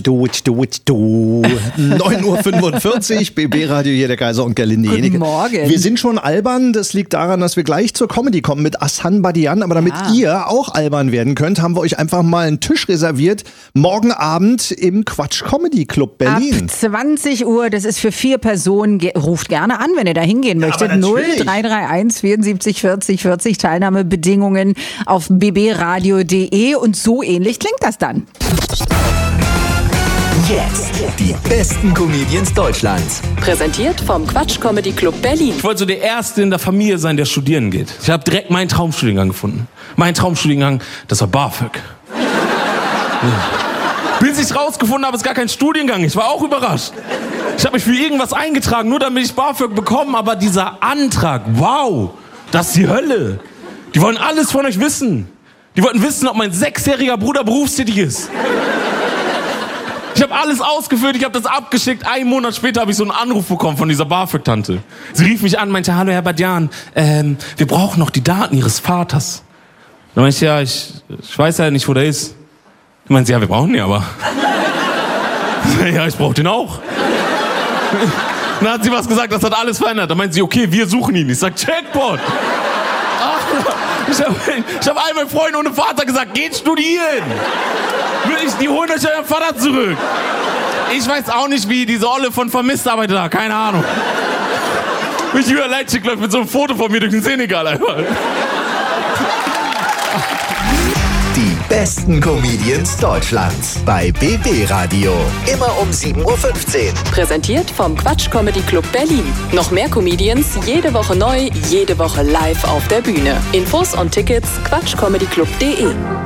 9:45 Uhr, BB Radio, hier der Kaiser und Gerlinde Jenike. Guten Morgen. Wir sind schon albern, das liegt daran, dass wir gleich zur Comedy kommen mit Ahsan Badian. Aber damit ihr auch albern werden könnt, haben wir euch einfach mal einen Tisch reserviert. Morgen Abend im Quatsch Comedy Club Berlin. Ab 20 Uhr, das ist für 4 Personen. Ruft gerne an, wenn ihr da hingehen möchtet. aber natürlich. 0331 74 40 40 Teilnahmebedingungen auf bbradio.de und so ähnlich klingt das dann. Jetzt die besten Comedians Deutschlands. Präsentiert vom Quatsch Comedy Club Berlin. Ich wollte so der Erste in der Familie sein, der studieren geht. Ich habe direkt meinen Traumstudiengang gefunden. Mein Traumstudiengang, das war BAföG. Ja. Bis ich rausgefunden habe, ist gar kein Studiengang. Ich war auch überrascht. Ich habe mich für irgendwas eingetragen, nur damit ich BAföG bekomme. Aber dieser Antrag, wow, das ist die Hölle. Die wollen alles von euch wissen. Die wollten wissen, ob mein 6-jähriger Bruder berufstätig ist. Ich habe alles ausgefüllt, ich habe das abgeschickt. 1 Monat später habe ich so einen Anruf bekommen von dieser BAföG-Tante. Sie rief mich an, meinte, hallo Herr Badian, wir brauchen noch die Daten Ihres Vaters. Dann meinte ich, ja, ich weiß ja nicht, wo der ist. Dann meinte sie, ja, wir brauchen den aber. Ja, ich brauche den auch. Dann hat sie was gesagt, das hat alles verändert. Dann meinte sie, okay, wir suchen ihn. Ich sag, Jackpot. Ich hab all meinen Freunden ohne Vater gesagt, geht studieren. Die holen euch euren Vater zurück. Ich weiß auch nicht, wie diese Olle von Vermisst arbeitet da. Keine Ahnung. Mich über Leitschik läuft mit so einem Foto von mir durch den Senegal einfach. Die besten Comedians Deutschlands bei BB Radio. Immer um 7:15 Uhr. Präsentiert vom Quatsch Comedy Club Berlin. Noch mehr Comedians, jede Woche neu, jede Woche live auf der Bühne. Infos und Tickets quatschcomedyclub.de.